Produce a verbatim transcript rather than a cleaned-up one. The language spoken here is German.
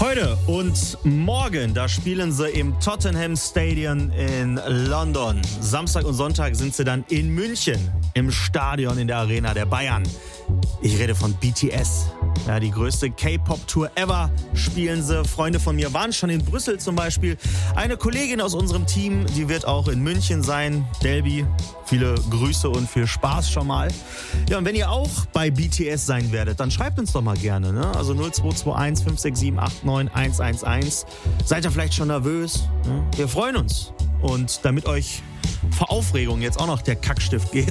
Heute und morgen, da spielen sie im Tottenham Stadium in London. Samstag und Sonntag sind sie dann in München im Stadion in der Arena der Bayern. Ich rede von B T S. Ja, die größte K-Pop-Tour ever spielen sie. Freunde von mir waren schon in Brüssel zum Beispiel. Eine Kollegin aus unserem Team, die wird auch in München sein. Delby, viele Grüße und viel Spaß schon mal. Ja, und wenn ihr auch bei B T S sein werdet, dann schreibt uns doch mal gerne. Ne? Also null zwei zwei eins fünf sechs sieben acht neun eins eins eins. Seid ihr vielleicht schon nervös? Ne? Wir freuen uns. Und damit euch vor Aufregung jetzt auch noch der Kackstift geht,